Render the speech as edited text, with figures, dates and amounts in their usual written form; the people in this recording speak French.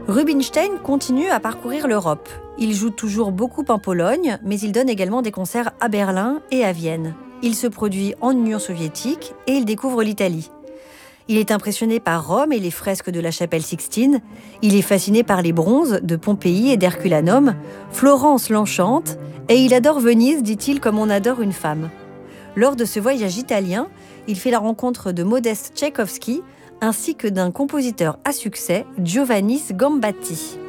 Rubinstein continue à parcourir l'Europe. Il joue toujours beaucoup en Pologne, mais il donne également des concerts à Berlin et à Vienne. Il se produit en Union soviétique et il découvre l'Italie. Il est impressionné par Rome et les fresques de la chapelle Sixtine. Il est fasciné par les bronzes de Pompéi et d'Herculanum. Florence l'enchante et il adore Venise, dit-il, comme on adore une femme. Lors de ce voyage italien, il fait la rencontre de Modeste Tchaïkovski ainsi que d'un compositeur à succès, Giovanni Gambatti.